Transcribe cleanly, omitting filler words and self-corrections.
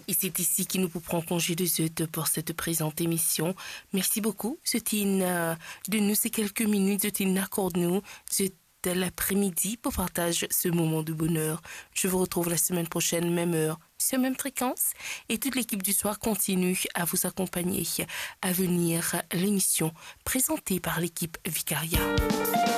Et c'est ici que nous vous prenons congé de zut pour cette présente émission. Merci beaucoup. De nous ces quelques minutes, accorde-nous de l'après-midi pour partager ce moment de bonheur. Je vous retrouve la semaine prochaine, même heure, sur même fréquence. Et toute l'équipe du soir continue à vous accompagner à venir l'émission présentée par l'équipe Vicaria.